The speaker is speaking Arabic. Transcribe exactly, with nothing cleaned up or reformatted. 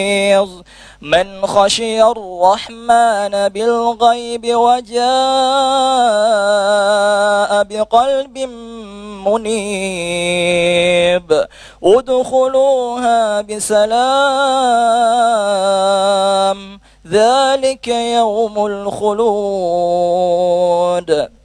من خشي الرحمن بالغيب وجاء بقلب منيب ادخلوها بسلام ذلك يوم الخلود.